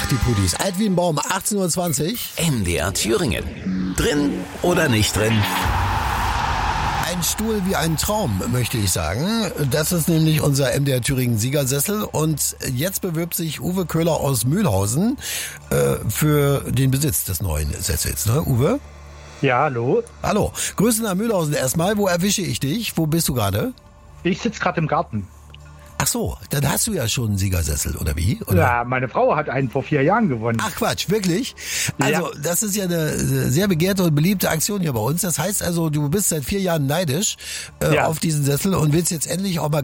die Pudis. Alt wie ein Baum, 18:20 Uhr. MDR Thüringen. Drin oder nicht drin? Ein Stuhl wie ein Traum, möchte ich sagen. Das ist nämlich unser MDR Thüringen Siegersessel. Und jetzt bewirbt sich Uwe Köhler aus Mühlhausen für den Besitz des neuen Sessels. Ne, Uwe? Ja, hallo. Hallo. Grüße nach Mühlhausen erstmal. Wo erwische ich dich? Wo bist du gerade? Ich sitze gerade im Garten. Ach so, dann hast du ja schon einen Siegersessel, oder wie? Oder? Ja, meine Frau hat einen vor 4 Jahren gewonnen. Ach Quatsch, wirklich? Also, das ist ja eine sehr begehrte und beliebte Aktion hier bei uns. Das heißt also, du bist seit 4 Jahren neidisch auf diesen Sessel und willst jetzt endlich auch mal